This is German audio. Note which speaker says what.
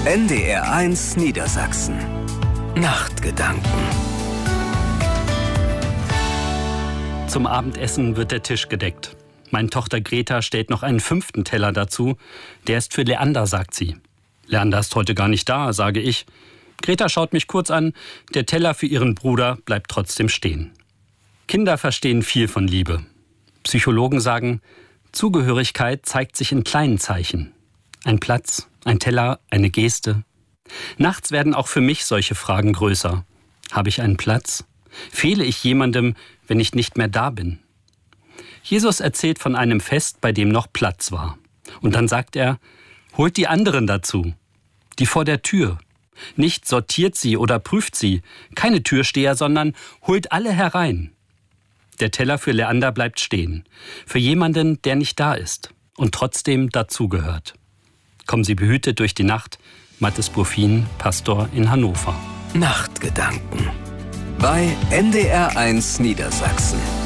Speaker 1: NDR1 Niedersachsen. Nachtgedanken.
Speaker 2: Zum Abendessen wird der Tisch gedeckt. Meine Tochter Greta stellt noch einen 5. Teller dazu. Der ist für Leander, sagt sie. Leander ist heute gar nicht da, sage ich. Greta schaut mich kurz an. Der Teller für ihren Bruder bleibt trotzdem stehen. Kinder verstehen viel von Liebe. Psychologen sagen, Zugehörigkeit zeigt sich in kleinen Zeichen. Ein Platz, ein Teller, eine Geste. Nachts werden auch für mich solche Fragen größer. Habe ich einen Platz? Fehle ich jemandem, wenn ich nicht mehr da bin? Jesus erzählt von einem Fest, bei dem noch Platz war. Und dann sagt er, holt die anderen dazu, die vor der Tür. Nicht sortiert sie oder prüft sie, keine Türsteher, sondern holt alle herein. Der Teller für Leander bleibt stehen, für jemanden, der nicht da ist und trotzdem dazugehört. Kommen Sie behütet durch die Nacht. Mathis Burfin, Pastor in Hannover.
Speaker 1: Nachtgedanken bei NDR1 Niedersachsen.